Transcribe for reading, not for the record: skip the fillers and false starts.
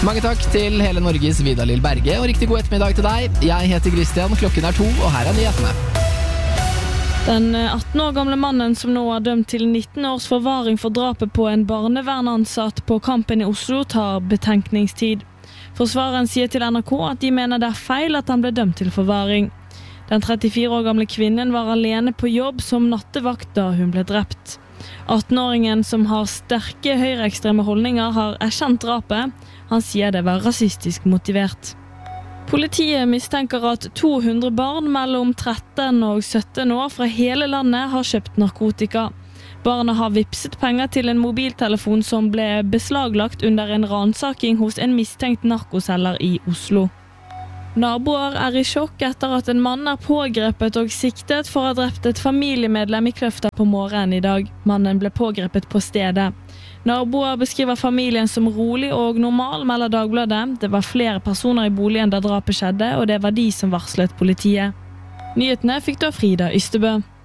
Mange takk til hele Norges Vidar-Lill Berge, og riktig god ettermiddag til deg. Jeg heter Christian, klokken 2, og her nyhetene. Den 18 år gamle mannen som nå dømt til 19 års forvaring for drapet på en barnevernansatt på Kampen i Oslo tar betenkningstid. Forsvareren sier til NRK at de mener det feil at han ble dømt til forvaring. Den 34 år gamle kvinnen var alene på jobb som nattevakt da hun ble drept. 18-åringen som har sterke høyreekstreme holdninger har erkjent drapet. Han sier det var rasistisk motivert. Politiet mistenker at 200 barn mellom 13 og 17 år fra hele landet har kjøpt narkotika. Barna har vipset penger til en mobiltelefon som ble beslaglagt under en ransaking hos en mistenkt narkoselger i Oslo. Naboer er i sjokk etter at en mann er pågrepet og siktet for å ha drept et familiemedlem i Kløfta på morgenen i dag. Mannen ble pågrepet på stedet. Naboer beskriver familien som rolig og normal, melder Dagbladet. Det var flere personer i boligen da drapet skjedde, og det var de som varslet politiet. Nyhetene fikk du av Frida Ystebø.